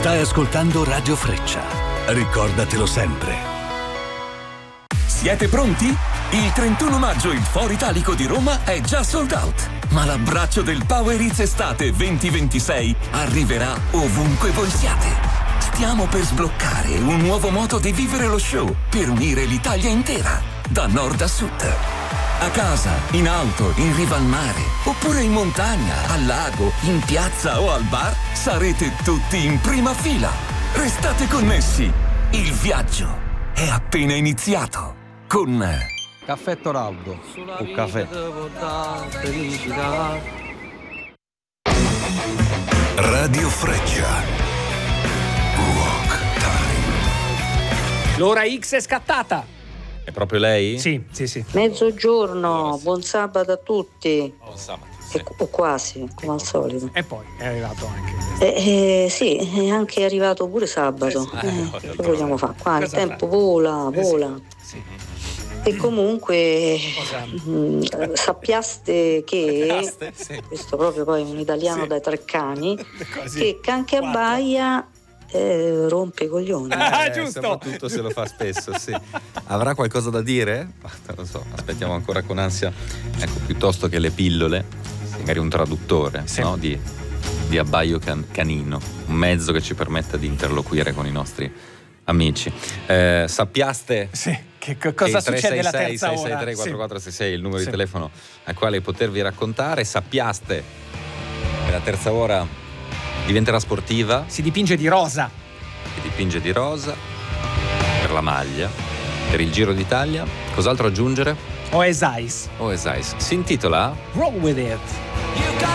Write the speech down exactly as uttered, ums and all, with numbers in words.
Stai ascoltando Radio Freccia. Ricordatelo sempre. Siete pronti? Il trentuno maggio il Foro Italico di Roma è già sold out. Ma l'abbraccio del Power Hits Estate venti ventisei arriverà ovunque voi siate. Stiamo per sbloccare un nuovo modo di vivere lo show per unire l'Italia intera, da nord a sud. A casa, in auto, in riva al mare, oppure in montagna, al lago, in piazza o al bar, sarete tutti in prima fila. Restate connessi. Il viaggio è appena iniziato. Con Caffè Toraldo o caffè. Radio Freccia. Walk Time. L'ora X è scattata. È proprio lei? Sì, sì, sì. Mezzogiorno, buon sabato a tutti. Buon sabato. E, o quasi, come al solito. E poi è arrivato anche. Eh, eh, sì, è anche arrivato pure sabato. Eh, Eh, eh, che vogliamo fare? Qua il Cosa tempo fa? vola, Eh, sì. vola. Sì. E comunque Cosa? mh, sappiaste che Sappiaste? Sì. questo proprio poi è un italiano Sì. dai tre cani, Così. che can che Quattro. abbaia eh, rompe i coglioni. Ah, Eh, giusto. Soprattutto se lo fa spesso, sì. Avrà qualcosa da dire? Ma non lo so, aspettiamo ancora con ansia. Ecco, piuttosto che le pillole, magari un traduttore, Sì. no? Di, di abbaio can- canino, un mezzo che ci permetta di interloquire con i nostri amici. Eh, sappiaste Sì. Che co- cosa che il succede alla tre sei sei terza sei sei ora? tre quattro quattro sei sei è il numero Sì. di telefono al quale potervi raccontare. Sappiaste che la terza ora diventerà sportiva, Si dipinge di rosa. che dipinge di rosa per la maglia, per il Giro d'Italia. Cos'altro aggiungere? O Esais. Oh, Esais. Si intitola Roll with it.